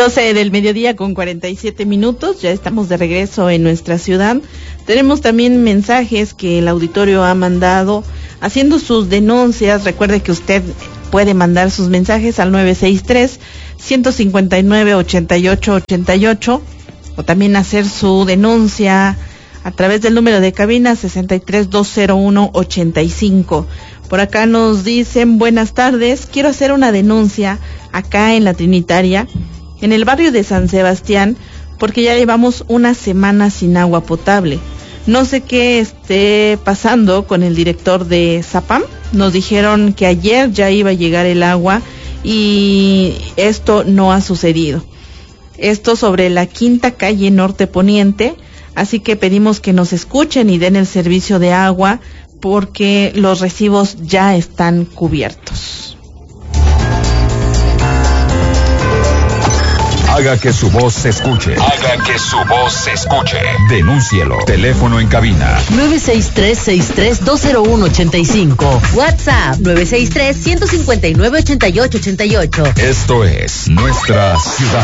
12 del mediodía con 47 minutos, ya estamos de regreso en nuestra ciudad. Tenemos también mensajes que el auditorio ha mandado haciendo sus denuncias. Recuerde que usted puede mandar sus mensajes al 963-159-8888 o también hacer su denuncia a través del número de cabina 6320185. Por acá nos dicen, buenas tardes, quiero hacer una denuncia acá en la Trinitaria, en el barrio de San Sebastián, porque ya llevamos una semana sin agua potable. No sé qué esté pasando con el director de Zapam. Nos dijeron que ayer ya iba a llegar el agua y esto no ha sucedido. Esto sobre la Quinta Calle Norte Poniente, así que pedimos que nos escuchen y den el servicio de agua porque los recibos ya están cubiertos. Haga que su voz se escuche. Haga que su voz se escuche. Denúncielo. Teléfono en cabina 963-6320185. WhatsApp 963-159-8888. Esto es Nuestra Ciudad.